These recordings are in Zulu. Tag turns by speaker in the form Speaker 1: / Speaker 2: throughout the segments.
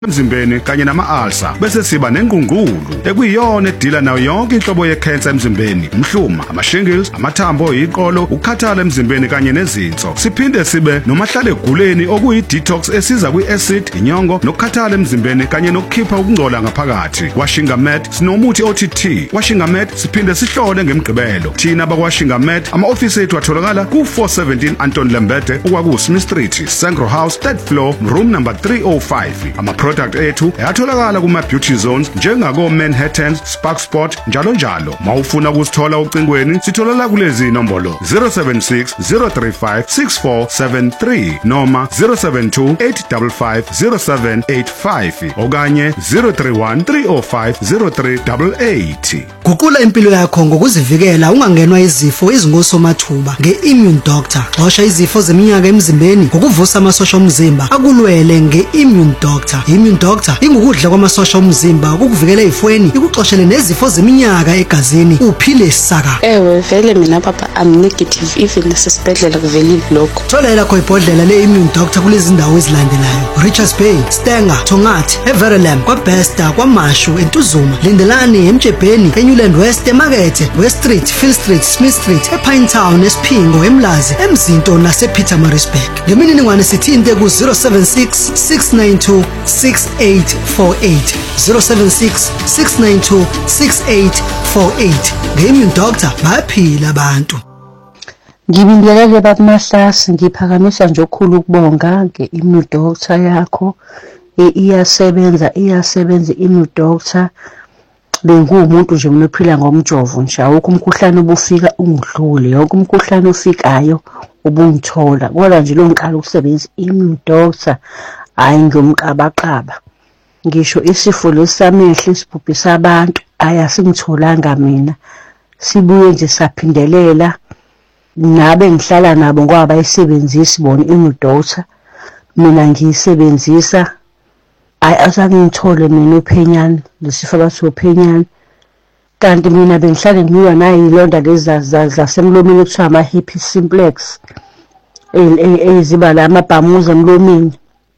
Speaker 1: emzimbeni kanye nama-ulcer bese siba nengqungqulu ekuyiyona edila nayo yonke inhlobo ye-cancer emzimbeni, umhluma, ama-shingles, amathambo, iqolo, ukukhathala emzimbeni kanye nezinso. Siphinde sibe nomahlale eguleni okuyi-detox esiza kwi-acid, inyongo, nokukhathala emzimbeni kanye nokukhipha ukungcola ngaphakathi. Washingamed sinomuthi OTT. Washingamed siphinde sihlole ngemigqibelo. Thina bakwaShingamed ama-ofisi ethu atholakala ku-417 Anton Lembede okwaku-Smith Street, Sangro House, 3rd floor, room number 305. Product ethu ayatholakala kuma-beauty zones njengako Manhattan, Spark Sport njalo njalo. Mawufuna ukusithola ucingweni sitholala kulezi nombolo 076 035 6473 noma 072 855 0785 okanye 031 305 0388.
Speaker 2: Guqula impilo yakho ngokuzivikela ungangenwa izifo ezingosomathuba nge-Immune Doctor. Xosha izifo zeminyaka emzimbeni ngokuvusa amasosha omzimba akulwele nge-Immune Doctor. Immune Doctor ingukudla kwamasosha omzimba ukukuvikela ezifweni ikuxoshele nezifo zeminyaka egazini uphile saka.
Speaker 3: Ewe vele mina papa I'm negative even nasesibhedlela kuvelile lokho.
Speaker 2: Thola lakho ibhodlela le-Immune Doctor kulezi ndawo ezilandelayo: Richards Bay, Stenger, Tongathi, Everelam, kwaBesta, kwaMashu, eNtuzuma, Lindelani, eMtshebheni, eNewland West, eMakethe, West Street, Phil Street, Smith Street, ePinetown, eSphingo, eMlazi, eMzinto nasePietermaritzburg. Ngemininingwane sithinte ku-076 692 6848 076 692 6848. Nge-Immune Doctor bayaphila abantu.
Speaker 4: Ngibingelele babuMahlasi, ngiphakamisa nje okukhulu ukubonga nge-Immune Doctor yakho. Iyasebenza i-Immune Doctor. Bengumuntu nje unophila ngomjovo nje, awukho umkhuhlane obufika ungidlule, yonke umkhuhlane ofikayo ubungithola. Kodwa nje lo ngiqala ukusebenza i-Immune Doctor hayi ngiyomqabaqaba. Ngisho isifo lesamehlo esibhubhisa abantu ayasingitholanga mina, sibuye nje saphindelela nabe ngihlala nabo ngoba bayisebenzisi bona i-Immune Doctor, mina ngiyisebenzisa. Azange ngithole mina uphenyane, lesifo abathi uphenyane. Kanti mina bengihlale ngibuya nayilonda lezi zasemlomeni ekuthiwa ama-herpes simplex eziba la amabhamuza emlomeni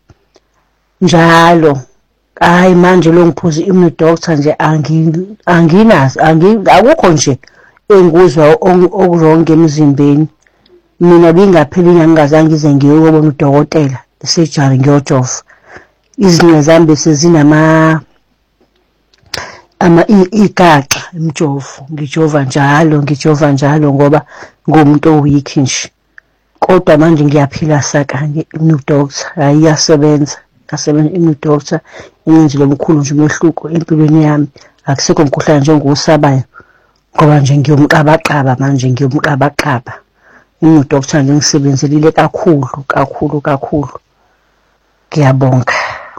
Speaker 4: njalo. Hayi manje lo ngiphuza i-Immune Doctor nje anginazi, akukho nje engikuzwa okuronke emzimbeni. Mina bingapheli inyanga ngingazange ngize ngiyobona udokotela esejari ngiyojova. Izinqa zami bese zinama igaxa emjovo, ngijova njalo ngoba ngumuntu oweak nje. Kodwa manje ngiyaphila saka nge-Immune Doctor, hayi iyasebenza i-Immune Doctor ingenzile omkhulu nje umehluko empilweni yami. Akusekho umkhuhlane nje engiwusabayo ngoba nje ngiyomqabaqaba manje, i-Immune Doctor nje ngisebenzelile kakhulu. Ngiyabonga.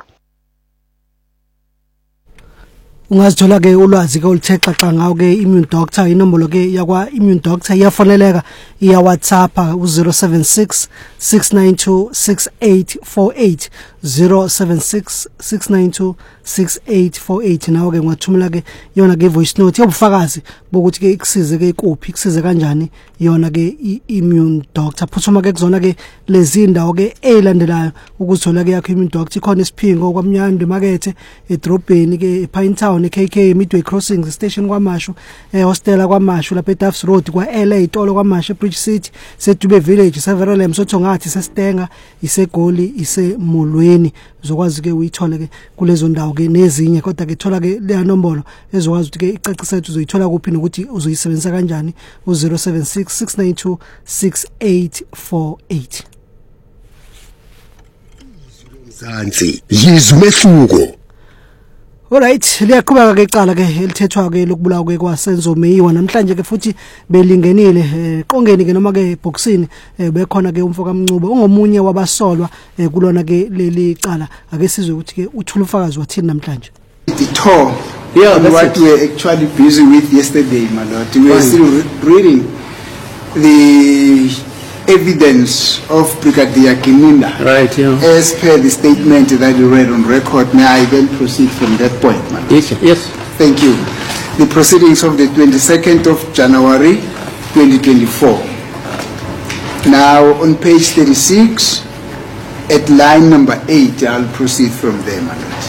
Speaker 2: Ungazithola ke ulwazi ke oluthe xaxa ngawo ke Immune Doctor. Inombolo ke yakwa Immune Doctor iyafoneleka, iya WhatsApp u-076 692 6848 076 692 6848. nawo ke ungathumela ke yona ke voice note yobufakazi bokuthi ke ikusize ke kuphi, ikusize kanjani yona ke Immune Doctor. Phuthuma ke kuzona ke lezi ndawo ke elandelayo ukuzithola ke yakho Immune Doctor. Ikhona eSphingo kwaMnyando, eMakethe, eDrobheni ke ePinetown, eKK, Midway Crossing station kwaMashu, ehostela kwaMashu lapha eDuffs Road, kwaLA Itolo kwaMashu, eBridge City, seDube Village, Severelem, soThongathi, seStenga, iseGoli, iseMolweni. Uzokwazi ke uyithole ke kulezo ndawo ke nezinye, kodwa ke thola ke le nombolo ezokwazi ukuthi ke icacise ukuthi uzoyithola kuphi nokuthi uzoyisebenzisa kanjani u-076 692 6848.
Speaker 5: Zansi yizwe umehluko.
Speaker 2: Alright, liyaqhubeka ke iqala ke elithethwa ke lokubulawa ke kwaSenzo Meyiwa namhlanje ke futhi belingenile qongeni ke noma ke boxini bekhona ke umfo kaMncube ongomunye wabasolwa kulona ke leli qala. Ake sizwe ukuthi ke uthula ufakazi wathini namhlanje.
Speaker 6: The tour, what we were actually busy with yesterday, my lord. We were still reading the evidence of Brigadier Kininda.
Speaker 7: Right, yeah.
Speaker 6: As per the statement that you read on record, may I then proceed from that point, madam?
Speaker 7: Yes.
Speaker 6: Thank you. The proceedings of the 22nd of January 2024. Now, on page 36, at line number 8, I'll proceed from there, madam.